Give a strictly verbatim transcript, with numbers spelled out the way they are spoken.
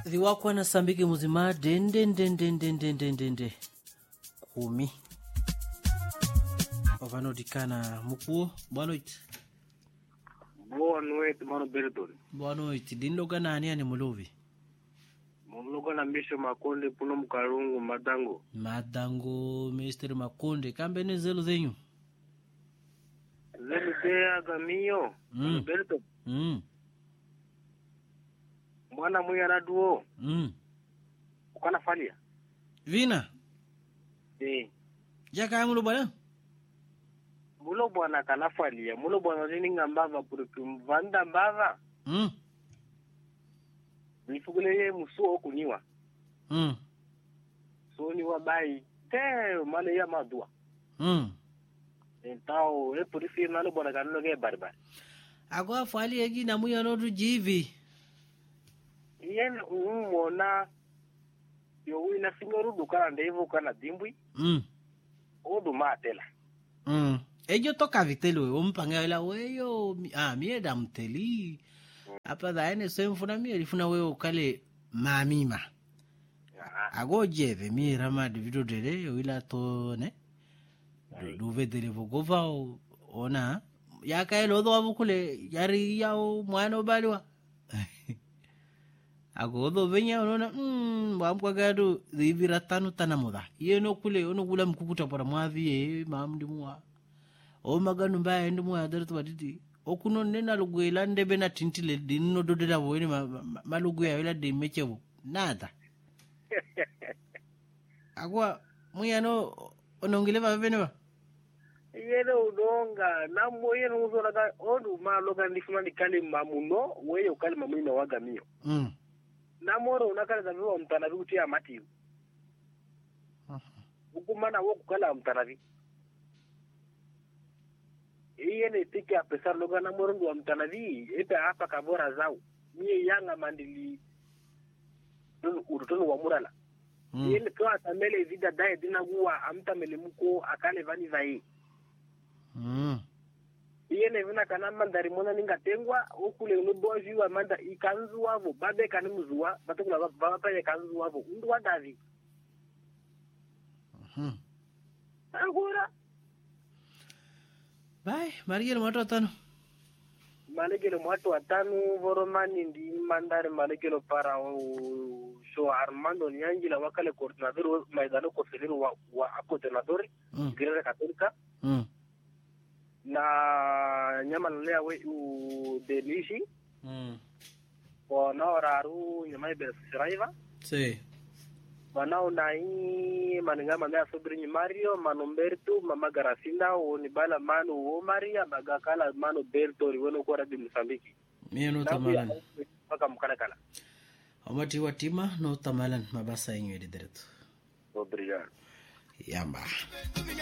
Riwako na sambiki muzima dende dende dende dende dende kumi Pavano dikana mukuo bwanoit Bwanoit mano Berton bwanoit dindo gana ni ani mulovi muluko na misho makonde puno mkalungu madango madango mister makonde kambe ne zelo zenyu zelo dea gamio mm. Berton mm mwana mwe anaduo mm ukana falia vina eh jaka mulo bwana mulo bwana kana falia mulo bwana nini ngambava kurikum vanda mbava mm nifuguleye musuo kuniwa mm so ni wabai te male ya madua mm então e por isso nalo bwana kana ke barbar agora fali aqui na mulher no do jivi yen umona yo wina singoru dukana ndevo kana dimbwi mm odu matela mm ejo toka vitelo umpanga ila weyo ah mie da mteli apa da ene so mfuna mie lifuna weyo kale mamima agojeve mie rama de video dele yo ila to ne do vedele vogova ona yakaelo do abukule yari yao mwana baliwa agodo venya unaona mm bamkwa gado zivira tano tanamuda yeno kule ono kula mkukuta para mwavi mamdi mwa o maganu mbaya ndi mwa daratu baditi okuno nena lugwela ndebe na tintile dinno dodela boyeni malugu ya wela de mechebo nada agwa muyano onongile ba veneba yeno udonga na moyeno uzona ga ondu maloga ndifuna ndikale mamuno weyo kale mamuna wagamio mm namoro unakala zabiwa mtanavi kutia matiyo ukumana woku kala mtanavi iye ne tiki a pesar loga namoro ndu wa mtanavi epe hapa kabora zao miye yanga mandili urutonu wa murala mm. iye ne toa tamele vida dae dina guwa amtamele muko akale vani vae mm iye ne vina kana mandari mona ninga tengwa okule unuboji wa manda ikanzu wavo babe kana muzua batukula baba pa ikanzu wavo ndu wa davi mhm agora bye marigelo watu watano malegelo watu watano voromani ndi mandari malegelo para o show Armando Nyanjila wakale coordinador maidano conselheiro wa, wa coordenador mm. igreja católica mm na nyama lea we u delishi mm wana oraru nyama ibe siraiva si wana unai maninga manda sobrinho Mario Manomberto mama Garacinda oni bala mano o Maria bagakala mano Berto riweno kwa de Mozambique mie no tamalan paka mukana kala amati watima no tamalan mabasa yenyu edireto obrigado yamba